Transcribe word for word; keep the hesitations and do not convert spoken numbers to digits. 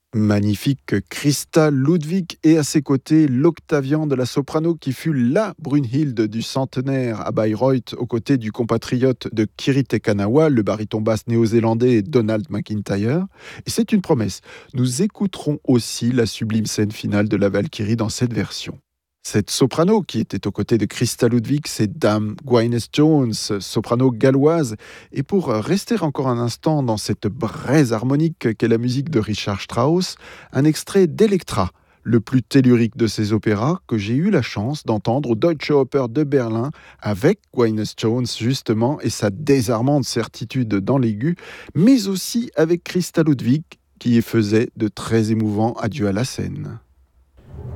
Magnifique Christa Ludwig et à ses côtés l'Octavian de la soprano qui fut la Brunhilde du centenaire à Bayreuth aux côtés du compatriote de Kiri Te Kanawa, le baryton basse néo-zélandais Donald McIntyre. Et c'est une promesse, nous écouterons aussi la sublime scène finale de la Valkyrie dans cette version. Cette soprano qui était aux côtés de Christa Ludwig, c'est Dame Gwyneth Jones, soprano galloise. Et pour rester encore un instant dans cette braise harmonique qu'est la musique de Richard Strauss, un extrait d'Electra, le plus tellurique de ses opéras que j'ai eu la chance d'entendre au Deutsche Oper de Berlin avec Gwyneth Jones justement et sa désarmante certitude dans l'aigu, mais aussi avec Christa Ludwig qui y faisait de très émouvants adieux à la scène.